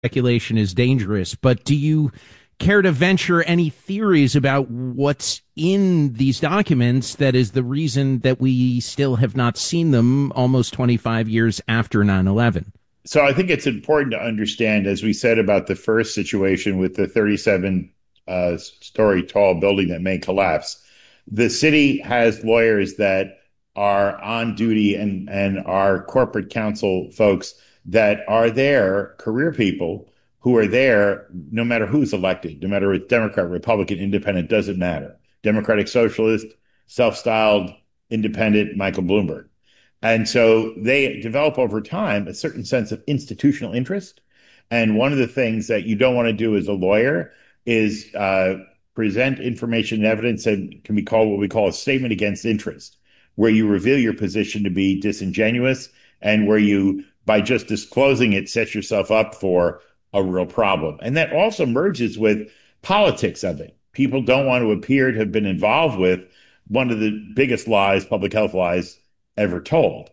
Speculation is dangerous, but do you care to venture any theories about what's in these documents that is the reason that we still have not seen them almost 25 years after 9/11? So I think it's important to understand, as we said about the first situation with the 37 story tall building that may collapse, the city has lawyers that are on duty and are corporate counsel folks that are there, career people who are there no matter who's elected, no matter if Democrat, Republican, Independent, doesn't matter. Democratic Socialist, self-styled independent Michael Bloomberg. And so they develop over time a certain sense of institutional interest. And one of the things that you don't want to do as a lawyer is present information and evidence that can be called what we call a statement against interest, where you reveal your position to be disingenuous and where you, by just disclosing it, set yourself up for a real problem. And that also merges with politics of it. People don't want to appear to have been involved with one of the biggest lies, public health lies, ever told.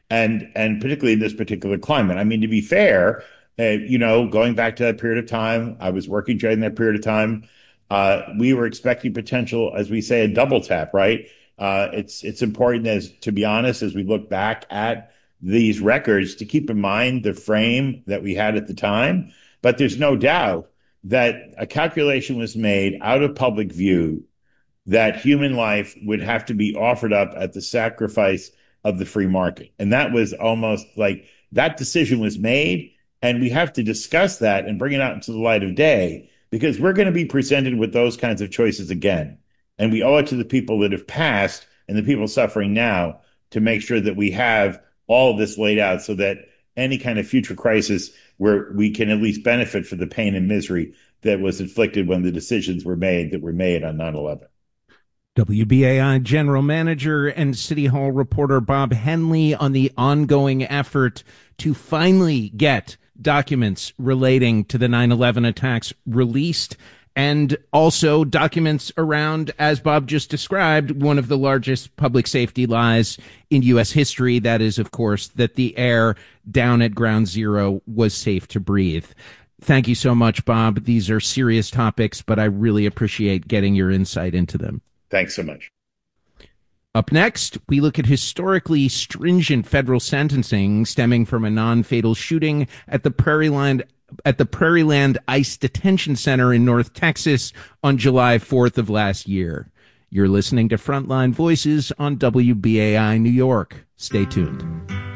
And particularly in this particular climate. I mean, to be fair, going back to that period of time, I was working during that period of time. We were expecting potential, as we say, a double tap, right? It's important, as to be honest, as we look back at these records, to keep in mind the frame that we had at the time. But there's no doubt that a calculation was made out of public view that human life would have to be offered up at the sacrifice of the free market. And that was almost like that decision was made. And we have to discuss that and bring it out into the light of day, because we're going to be presented with those kinds of choices again. And we owe it to the people that have passed and the people suffering now to make sure that we have all of this laid out so that any kind of future crisis where we can at least benefit from the pain and misery that was inflicted when the decisions were made on 9/11. WBAI General Manager and City Hall reporter Bob Henley on the ongoing effort to finally get documents relating to the 9/11 attacks released, and also documents around, as Bob just described, one of the largest public safety lies in U.S. history. That is, of course, that the air down at Ground Zero was safe to breathe. Thank you so much, Bob. These are serious topics, but I really appreciate getting your insight into them. Thanks so much. Up next, we look at historically stringent federal sentencing stemming from a non-fatal shooting at the Prairieland ICE Detention Center in North Texas on July 4th of last year. You're listening to Frontline Voices on WBAI New York. Stay tuned.